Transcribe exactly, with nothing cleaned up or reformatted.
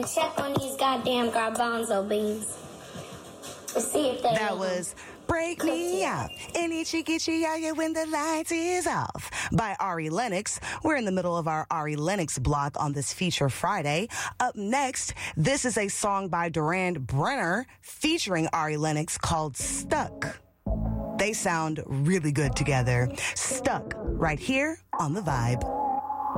and check on these goddamn garbanzo beans. To see if they That was Break Me Up. Any cheeky chia when the light is off by Ari Lennox. We're in the middle of our Ari Lennox block on this Feature Friday. Up next, this is a song by Durand Brenner featuring Ari Lennox called Stuck. They sound really good together. Stuck right here on The Vibe.